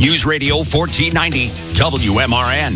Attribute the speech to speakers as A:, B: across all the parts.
A: News Radio 1490 WMRN.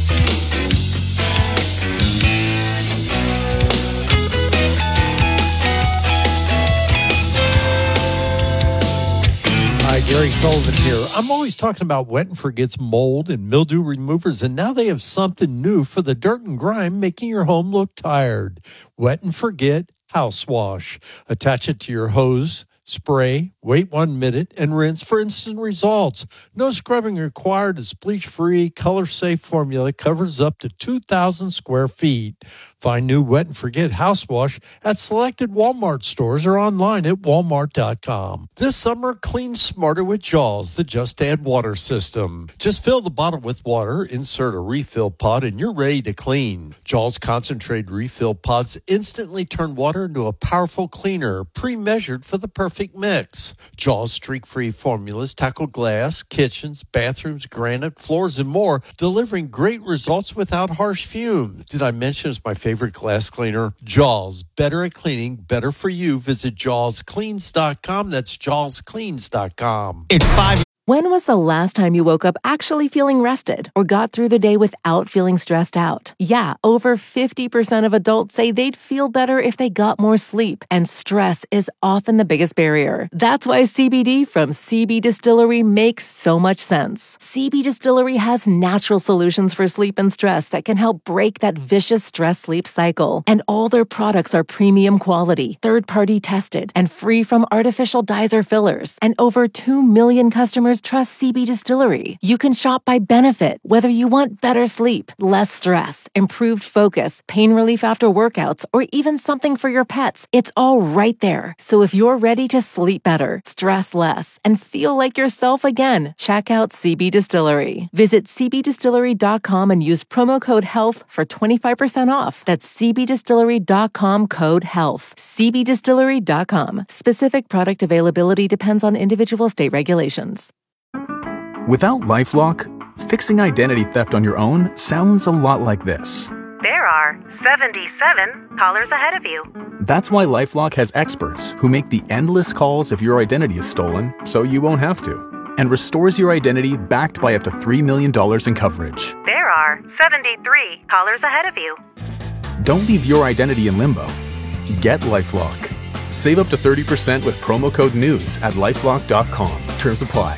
B: Hi, Gary Sullivan here. I'm always talking about Wet and Forget's mold and mildew removers, and now they have something new for the dirt and grime, making your home look tired. Wet and Forget House Wash. Attach it to your hose, spray, wait 1 minute, and rinse for instant results. No scrubbing required. It's bleach-free, color-safe formula. Covers up to 2,000 square feet. Find new Wet and Forget House Wash at selected Walmart stores or online at walmart.com. This summer, clean smarter with Jaws, the Just Add Water system. Just fill the bottle with water, insert a refill pod, and you're ready to clean. Jaws concentrated refill pods instantly turn water into a powerful cleaner, pre-measured for the perfect mix. Jaws streak-free formulas tackle glass, kitchens, bathrooms, granite, floors, and more, delivering great results without harsh fumes. Did I mention it's my favorite glass cleaner? Jaws, better at cleaning, better for you. Visit jawscleans.com. That's jawscleans.com.
A: It's 5.
C: When was the last time you woke up actually feeling rested or got through the day without feeling stressed out? Yeah, over 50% of adults say they'd feel better if they got more sleep, and stress is often the biggest barrier. That's why CBD from CB Distillery makes so much sense. CB Distillery has natural solutions for sleep and stress that can help break that vicious stress-sleep cycle. And all their products are premium quality, third-party tested, and free from artificial dyes or fillers. And over 2 million customers trust CB Distillery. You can shop by benefit, whether you want better sleep, less stress, improved focus, pain relief after workouts, or even something for your pets. It's all right there. So if you're ready to sleep better, stress less, and feel like yourself again, check out CB Distillery. Visit cbdistillery.com and use promo code HEALTH for 25% off. That's cbdistillery.com code HEALTH. cbdistillery.com. Specific product availability depends on individual state regulations.
D: Without LifeLock, fixing identity theft on your own sounds a lot like this.
E: There are 77 callers ahead of you.
D: That's why LifeLock has experts who make the endless calls if your identity is stolen so you won't have to, and restores your identity backed by up to $3 million in coverage.
E: There are 73 callers ahead of you.
D: Don't leave your identity in limbo. Get LifeLock. Save up to 30% with promo code NEWS at LifeLock.com. Terms apply.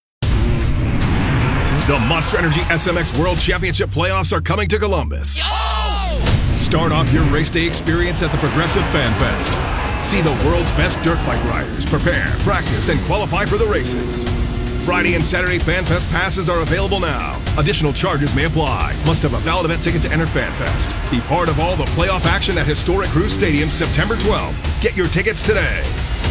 F: The Monster Energy SMX World Championship playoffs are coming to Columbus. Start off your race day experience at the Progressive Fan Fest. See the world's best dirt bike riders prepare, practice, and qualify for the races. Friday and Saturday Fan Fest passes are available now. Additional charges may apply. Must have a valid event ticket to enter Fan Fest. Be part of all the playoff action at historic Cruise Stadium September 12th. Get your tickets today.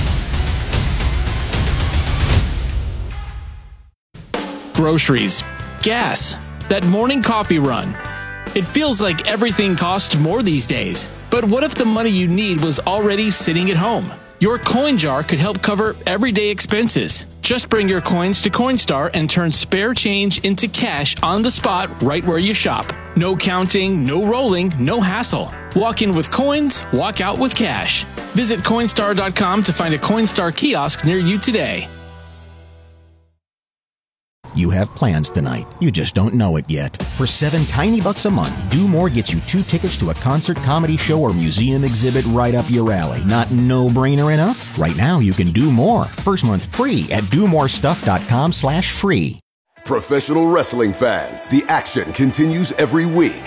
G: Groceries, gas, that morning coffee run. It feels like everything costs more these days. But what if the money you need was already sitting at home? Your coin jar could help cover everyday expenses. Just bring your coins to Coinstar and turn spare change into cash on the spot right where you shop. No counting, no rolling, no hassle. Walk in with coins, walk out with cash. Visit Coinstar.com to find a Coinstar kiosk near you today.
H: You have plans tonight. You just don't know it yet. For $7 tiny bucks a month, Do More gets you 2 tickets to a concert, comedy show, or museum exhibit right up your alley. Not no-brainer enough? Right now, you can do more. First month free at domorestuff.com/free.
I: Professional wrestling fans, the action continues every week.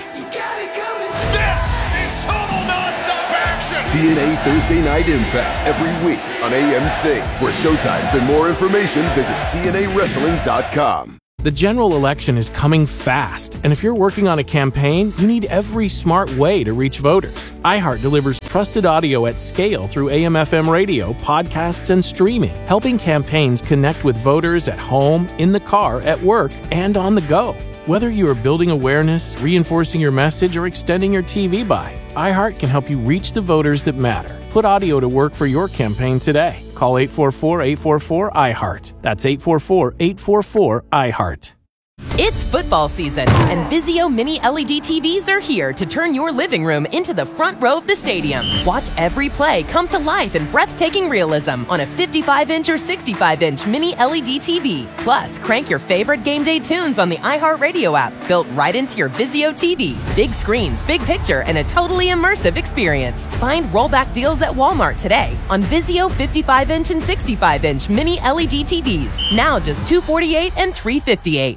I: TNA Thursday Night Impact every week on AMC. For showtimes and more information, visit TNAWrestling.com.
J: The general election is coming fast, and if you're working on a campaign, you need every smart way to reach voters. iHeart delivers trusted audio at scale through AM/FM radio, podcasts, and streaming, helping campaigns connect with voters at home, in the car, at work, and on the go. Whether you are building awareness, reinforcing your message, or extending your TV buy, iHeart can help you reach the voters that matter. Put audio to work for your campaign today. Call 844-844-iHeart. That's 844-844-iHeart.
K: It's football season, and Vizio Mini LED TVs are here to turn your living room into the front row of the stadium. Watch every play come to life in breathtaking realism on a 55-inch or 65-inch Mini LED TV. Plus, crank your favorite game day tunes on the iHeartRadio app, built right into your Vizio TV. Big screens, big picture, and a totally immersive experience. Find rollback deals at Walmart today on Vizio 55-inch and 65-inch Mini LED TVs. Now just $248 and $358.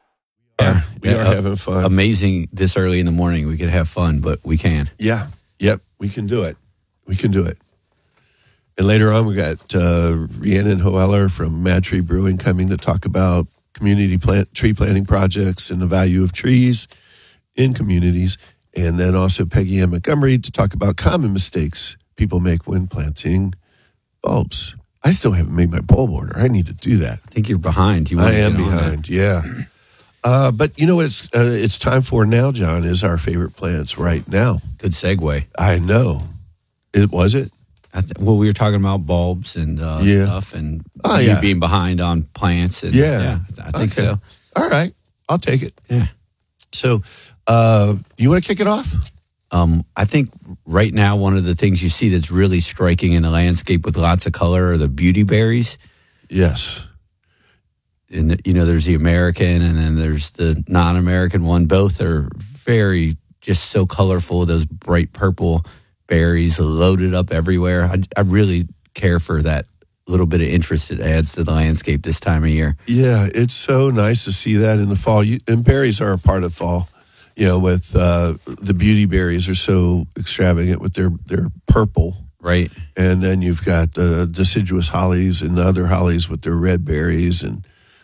L: We are having fun.
M: Amazing this early in the morning. We could have fun, but we can.
L: Yeah. Yep. We can do it. We can do it. And later on, we got Rhiannon Hoeller from Mad Tree Brewing coming to talk about community tree planting projects and the value of trees in communities. And then also Peggy Ann Montgomery to talk about common mistakes people make when planting bulbs. I still haven't made my bulb order. I need to do that.
M: I think you're behind.
L: I am behind, yeah. But you know what it's time for now, John, is our favorite plants right now.
M: Good segue.
L: I know. Was it?
M: Well, we were talking about bulbs and stuff, and you being behind on plants. And, I think so.
L: All right. I'll take it.
M: Yeah.
L: So you want to kick it off?
M: I think right now one of the things you see that's really striking in the landscape with lots of color are the beauty berries.
L: Yes.
M: And, there's the American and then there's the non-American one. Both are very just so colorful, those bright purple berries loaded up everywhere. I really care for that little bit of interest it adds to the landscape this time of year.
L: Yeah, it's so nice to see that in the fall. And berries are a part of fall. With the beauty berries are so extravagant with their purple.
M: Right.
L: And then you've got the deciduous hollies and the other hollies with their red berries and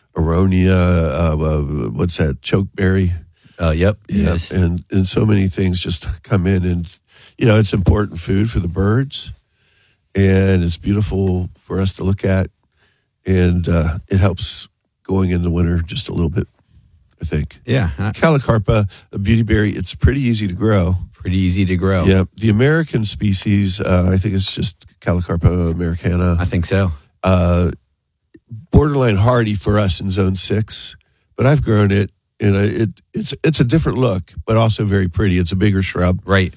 L: aronia, what's that, chokeberry?
M: Yep.
L: Yes. And so many things just come in and, it's important food for the birds and it's beautiful for us to look at. And it helps going into winter just a little bit, I think.
M: Yeah.
L: Calicarpa, a beauty berry, it's pretty easy to grow.
M: Yeah.
L: The American species, I think it's just Calicarpa americana.
M: I think so.
L: Borderline hardy for us in Zone 6, but I've grown it, and it's a different look, but also very pretty. It's a bigger shrub.
M: Right.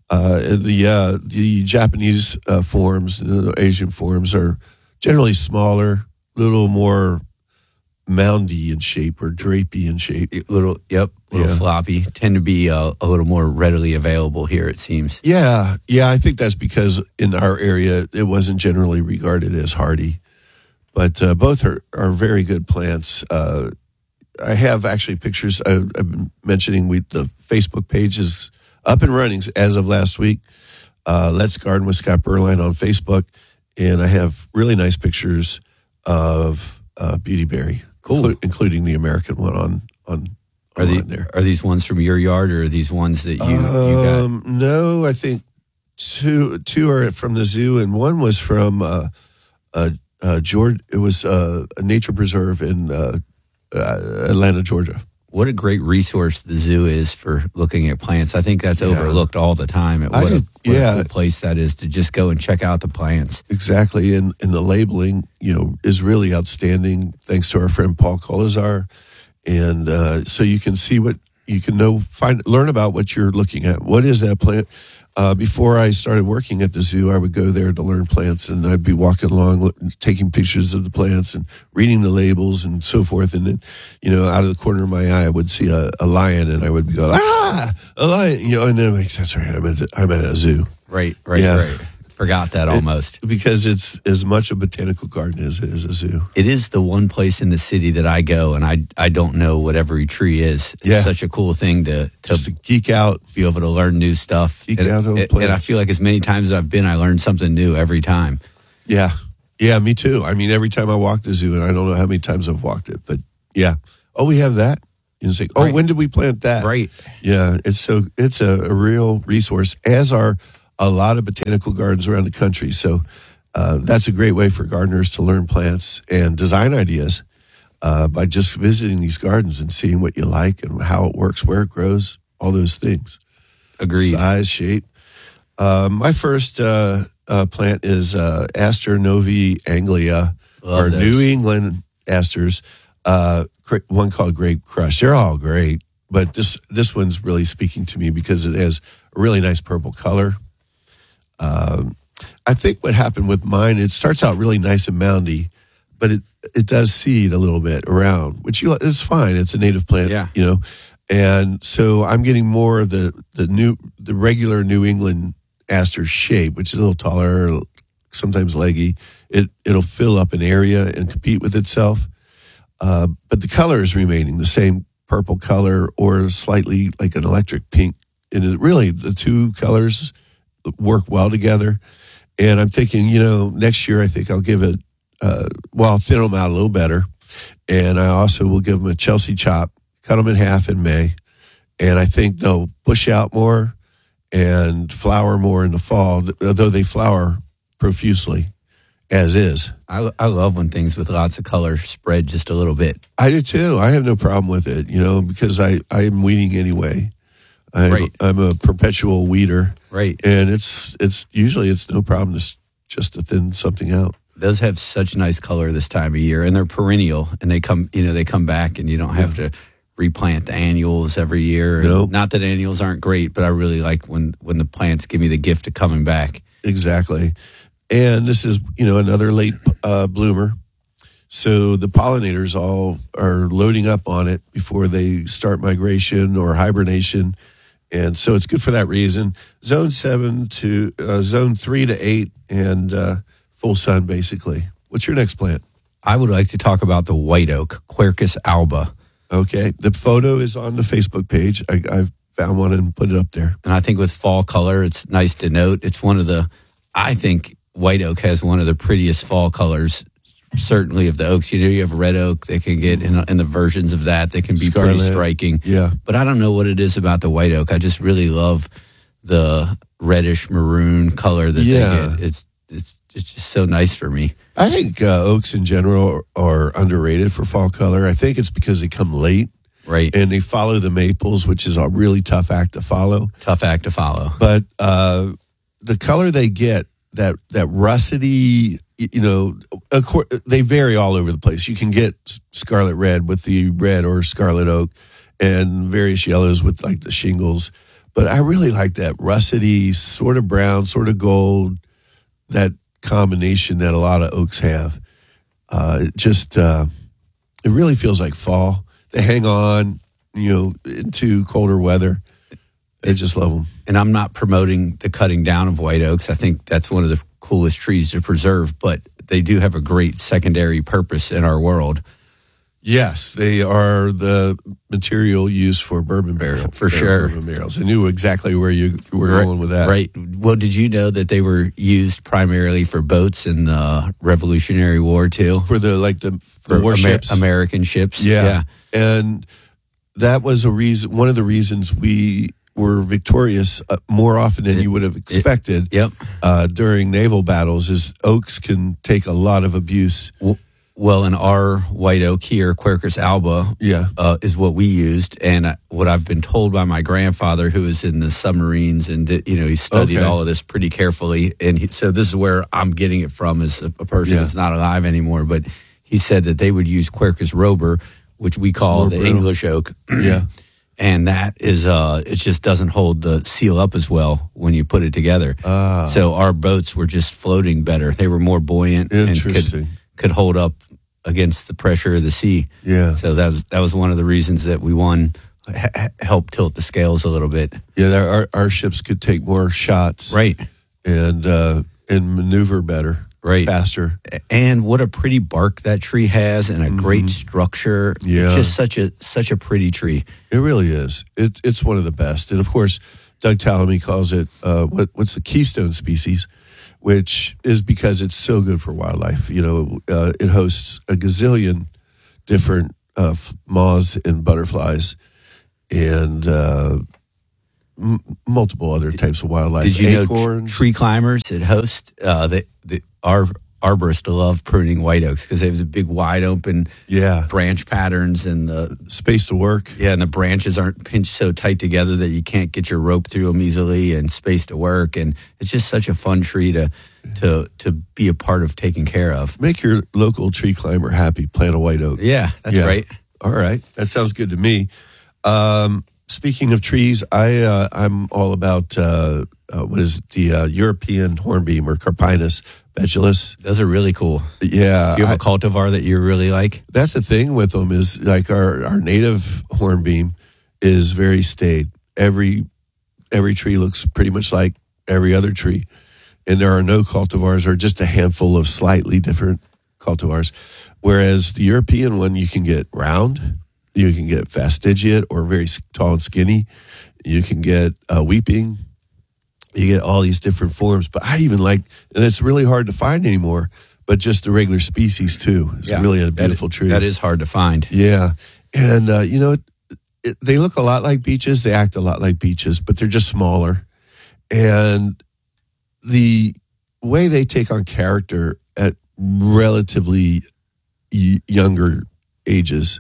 L: The Japanese forms, the Asian forms are generally smaller, a little more moundy in shape or drapey in shape.
M: Little floppy. Tend to be a little more readily available here, it seems.
L: Yeah, I think that's because in our area it wasn't generally regarded as hardy. But both are very good plants. I have actually pictures. I've been mentioning the Facebook page is up and running as of last week. Let's Garden with Scott Berline on Facebook. And I have really nice pictures of beautyberry.
M: Cool.
L: Including the American one on there.
M: Are these ones from your yard or are these ones that you got?
L: No, I think two are from the zoo and one was from Georgia. It was a nature preserve in Atlanta, Georgia.
M: What a great resource the zoo is for looking at plants. I think that's overlooked all the time. What a cool place that is to just go and check out the plants.
L: Exactly, and the labeling, is really outstanding. Thanks to our friend Paul Colazar, and so you can see what you can learn about what you're looking at. What is that plant? Before I started working at the zoo, I would go there to learn plants, and I'd be walking along, taking pictures of the plants and reading the labels and so forth. And then, out of the corner of my eye, I would see a lion, and I would be going, a lion, and then I'm like, that's right, I'm at a zoo.
M: Right. Forgot that almost.
L: Because it's as much a botanical garden as it is a zoo.
M: It is the one place in the city that I go, and I don't know what every tree is. It's such a cool thing to
L: geek out.
M: Be able to learn new stuff.
L: And
M: I feel like as many times as I've been, I learn something new every time.
L: Yeah. Yeah, me too. I mean, every time I walk the zoo, and I don't know how many times I've walked it, but yeah. Oh, we have that. You say, when did we plant that?
M: Right.
L: Yeah, it's a real resource, as are a lot of botanical gardens around the country. So that's a great way for gardeners to learn plants and design ideas by just visiting these gardens and seeing what you like and how it works, where it grows, all those things.
M: Agreed.
L: Size, shape. My first plant is Aster Novi Anglia, or New England asters. one called Grape Crush. They're all great, but this one's really speaking to me because it has a really nice purple color. I think what happened with mine, it starts out really nice and moundy, but it does seed a little bit around, which is fine. It's a native plant, And so I'm getting more of the regular New England aster shape, which is a little taller, sometimes leggy. It'll fill up an area and compete with itself. But the color is remaining the same purple color or slightly like an electric pink. And really, the two colors work well together. And I'm thinking, next year I think I'll give it, I'll thin them out a little better. And I also will give them a Chelsea chop, cut them in half in May. And I think they'll bush out more and flower more in the fall, though they flower profusely, as is.
M: I love when things with lots of color spread just a little bit.
L: I do too. I have no problem with it, because I'm weeding anyway. I'm a perpetual weeder.
M: Right.
L: And it's usually no problem just to thin something out.
M: Those have such nice color this time of year, and they're perennial, and they come back, and you don't have to replant the annuals every year.
L: Nope.
M: Not that annuals aren't great, but I really like when the plants give me the gift of coming back.
L: Exactly. And this is, another late bloomer. So the pollinators all are loading up on it before they start migration or hibernation. And so it's good for that reason. Zone 3 to 8 and full sun, basically. What's your next plant?
M: I would like to talk about the white oak, Quercus alba.
L: Okay. The photo is on the Facebook page. I've found one and put it up there.
M: And I think with fall color, it's nice to note. It's I think white oak has one of the prettiest fall colors, certainly of the oaks. You have red oak, they can get in the versions of that, they can be
L: Scarlet.
M: Pretty striking.
L: Yeah.
M: But I don't know what it is about the white oak. I just really love the reddish maroon color that they get. It's just so nice for me.
L: I think oaks in general are underrated for fall color. I think it's because they come late.
M: Right.
L: And they follow the maples, which is a really tough act to follow. But the color they get, that russety, they vary all over the place. You can get scarlet red with the red or scarlet oak and various yellows with like the shingles. But I really like that russety, sort of brown, sort of gold, that combination that a lot of oaks have. It really feels like fall. They hang on, into colder weather. I just love them.
M: And I'm not promoting the cutting down of white oaks. I think that's one of the coolest trees to preserve, but they do have a great secondary purpose in our world.
L: Yes, they are the material used for bourbon barrel.
M: For sure.
L: Bourbon barrels. I knew exactly where you were going with that.
M: Right. Well, did you know that they were used primarily for boats in the Revolutionary War too?
L: For the warships?
M: American ships.
L: Yeah. And that was one of the reasons we were victorious more often than you would have expected. During naval battles, is oaks can take a lot of abuse.
M: Well, in our white oak here, Quercus alba, is what we used, and what I've been told by my grandfather, who was in the submarines, and he studied all of this pretty carefully, and so this is where I'm getting it from, as a person that's not alive anymore. But he said that they would use Quercus robur, which we call the English oak. And that is, it just doesn't hold the seal up as well when you put it together. So our boats were just floating better. They were more buoyant and could hold up against the pressure of the sea.
L: Yeah.
M: So that was one of the reasons that we won, helped tilt the scales a little bit.
L: Yeah, our ships could take more shots.
M: Right.
L: And maneuver better.
M: Right.
L: Faster.
M: And what a pretty bark that tree has, and a great structure.
L: Yeah.
M: It's just such a pretty tree.
L: It really is. It's one of the best. And of course, Doug Tallamy calls it, what's the keystone species, which is because it's so good for wildlife. It hosts a gazillion different moths and butterflies and multiple other types of wildlife.
M: Did you
L: Acorns.
M: know tree climbers that host our arborists love pruning white oaks because they have the big wide open branch patterns and the
L: space to work.
M: Yeah, and the branches aren't pinched so tight together that you can't get your rope through them easily, and space to work. And it's just such a fun tree to be a part of taking care of.
L: Make your local tree climber happy. Plant a white oak.
M: Yeah, that's right.
L: All right, that sounds good to me. Speaking of trees, I'm all about what is it, the European hornbeam or Carpinus betulus.
M: Those are really cool.
L: Yeah.
M: Do you have a cultivar that you really like?
L: That's the thing with them is like our native hornbeam is very staid. Every tree looks pretty much like every other tree. And there are no cultivars or just a handful of slightly different cultivars. Whereas the European one, you can get round, you can get fastigiate or very tall and skinny. You can get weeping. You get all these different forms. But I even like, and it's really hard to find anymore, but just the regular species too. It's really a beautiful tree.
M: That is hard to find.
L: Yeah. And, they look a lot like beeches. They act a lot like beeches, but they're just smaller. And the way they take on character at relatively younger ages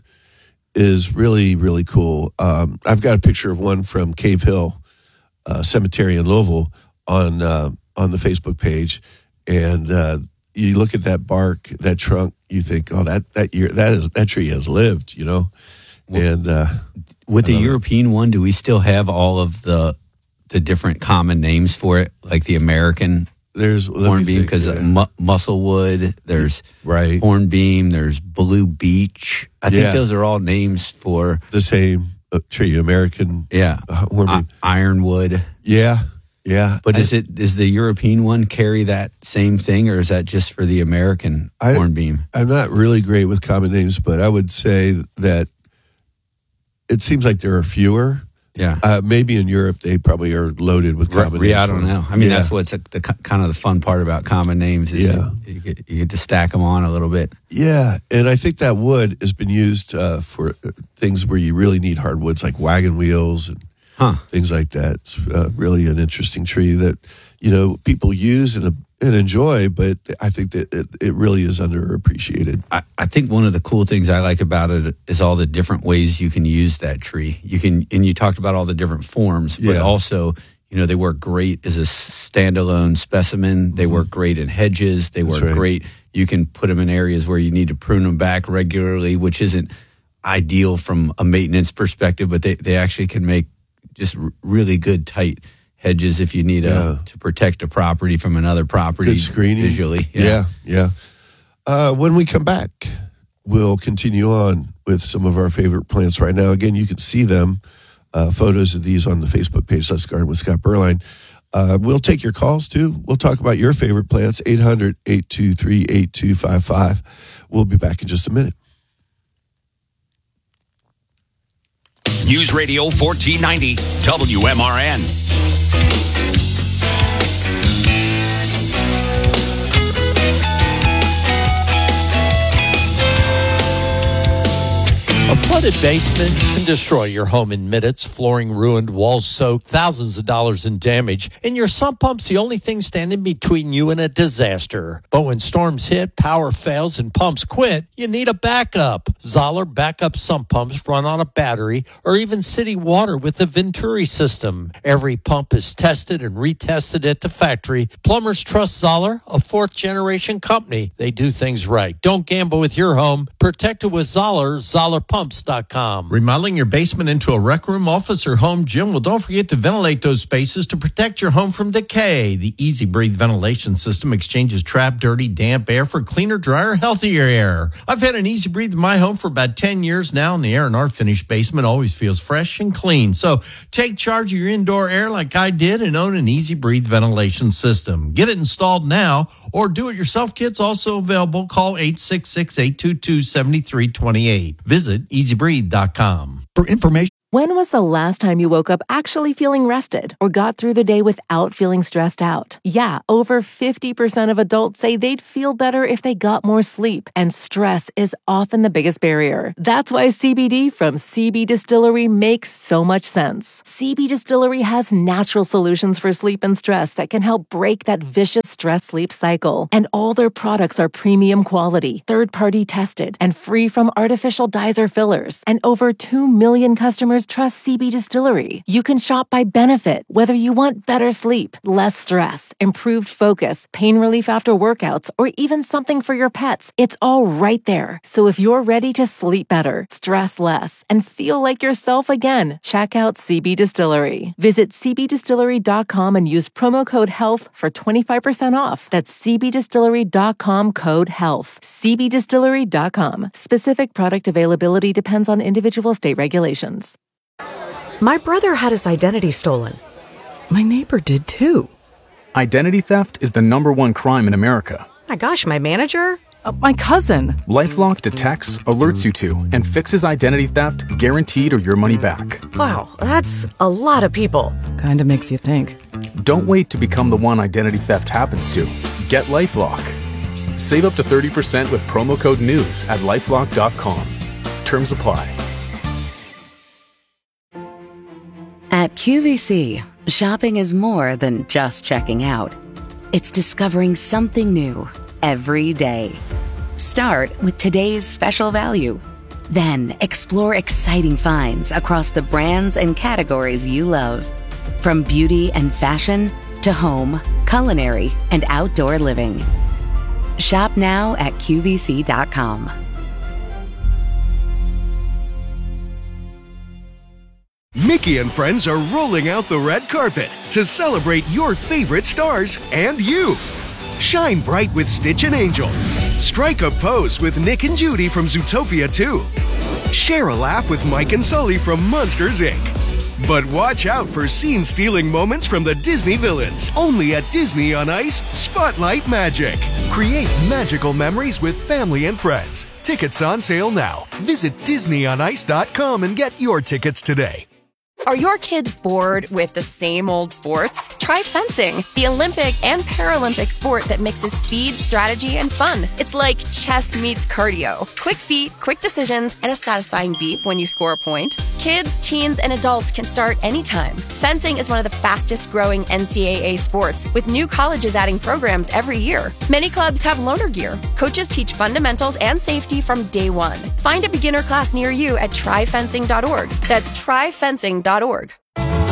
L: is really, really cool. I've got a picture of one from Cave Hill Cemetery in Louisville on the Facebook page, and you look at that bark, that trunk, you think, oh, that tree has lived, you know. And
M: with the European one, do we still have all of the different common names for it, like the American?
L: There's
M: hornbeam because musclewood. There's hornbeam. There's blue beech. I think those are all names for
L: the same tree. American, hornbeam,
M: ironwood.
L: Yeah.
M: But is the European one carry that same thing, or is that just for the American hornbeam?
L: I'm not really great with common names, but I would say that it seems like there are fewer.
M: Yeah,
L: maybe in Europe they probably are loaded with common names.
M: Yeah, I don't know. I mean, that's what's the kind of the fun part about common names is you get to stack them on a little bit.
L: Yeah, and I think that wood has been used for things where you really need hardwoods like wagon wheels and things like that. It's really an interesting tree that people use and enjoy, but I think that it really is underappreciated.
M: I think one of the cool things I like about it is all the different ways you can use that tree. And you talked about all the different forms, but also, they work great as a standalone specimen. They work great in hedges. They work great. You can put them in areas where you need to prune them back regularly, which isn't ideal from a maintenance perspective, but they actually can make just really good, tight hedges if you need to protect a property from another property.
L: Good screening.
M: Visually.
L: Yeah. When we come back, we'll continue on with some of our favorite plants right now. Again, you can see them, photos of these on the Facebook page, Let's Garden with Scott Berline. We'll take your calls, too. We'll talk about your favorite plants, 800-823-8255. We'll be back in just a minute.
A: News Radio 1490 WMRN.
B: A flooded basement can destroy your home in minutes. Flooring ruined, walls soaked, thousands of dollars in damage. And your sump pump's the only thing standing between you and a disaster. But when storms hit, power fails, and pumps quit, you need a backup. Zoller backup sump pumps run on a battery or even city water with the Venturi system. Every pump is tested and retested at the factory. Plumbers trust Zoller, a fourth-generation company. They do things right. Don't gamble with your home. Protect it with Zoller, ZollerPumps.com.
N: Remodeling your basement into a rec room, office, or home gym? Well, don't forget to ventilate those spaces to protect your home from decay. The Easy Breathe ventilation system exchanges trapped, dirty, damp air for cleaner, drier, healthier air. I've had an Easy Breathe in my home for about 10 years now, and the air in our finished basement always feels fresh and clean. So take charge of your indoor air like I did and own an Easy Breathe ventilation system. Get it installed now, or do-it-yourself kits also available. Call 866-822-7328. Visit EasyBreathe.com.
O: For information.
C: When was the last time you woke up actually feeling rested or got through the day without feeling stressed out? Yeah, over 50% of adults say they'd feel better if they got more sleep, and stress is often the biggest barrier. That's why CBD from CB Distillery makes so much sense. CB Distillery has natural solutions for sleep and stress that can help break that vicious stress-sleep cycle. And all their products are premium quality, third-party tested, and free from artificial dyes or fillers. And over 2 million customers trust CB Distillery. You can shop by benefit, whether you want better sleep, less stress, improved focus, pain relief after workouts, or even something for your pets. It's all right there. So if you're ready to sleep better, stress less, and feel like yourself again, check out CB Distillery. Visit cbdistillery.com and use promo code HEALTH for 25% off. That's cbdistillery.com code HEALTH. cbdistillery.com. Specific product availability depends on individual state regulations.
O: My brother had his identity stolen. My neighbor did too.
D: Identity theft is the #1 crime in America.
O: My gosh, my manager? My cousin.
D: LifeLock detects, alerts you to, and fixes identity theft guaranteed or your money back.
O: Wow, that's a lot of people. Kinda makes you think.
D: Don't wait to become the one identity theft happens to. Get LifeLock. Save up to 30% with promo code NEWS at LifeLock.com. Terms apply.
P: At QVC, shopping is more than just checking out. It's discovering something new every day. Start with today's special value. Then explore exciting finds across the brands and categories you love. From beauty and fashion to home, culinary, and outdoor living. Shop now at QVC.com.
Q: Mickey and friends are rolling out the red carpet to celebrate your favorite stars and you. Shine bright with Stitch and Angel. Strike a pose with Nick and Judy from Zootopia 2. Share a laugh with Mike and Sully from Monsters, Inc. But watch out for scene-stealing moments from the Disney villains. Only at Disney on Ice, Spotlight Magic. Create magical memories with family and friends. Tickets on sale now. Visit DisneyOnIce.com and get your tickets today.
R: Are your kids bored with the same old sports? Try fencing, the Olympic and Paralympic sport that mixes speed, strategy, and fun. It's like chess meets cardio. Quick feet, quick decisions, and a satisfying beep when you score a point. Kids, teens, and adults can start anytime. Fencing is one of the fastest growing NCAA sports, with new colleges adding programs every year. Many clubs have loaner gear. Coaches teach fundamentals and safety from day one. Find a beginner class near you at tryfencing.org. That's tryfencing.org.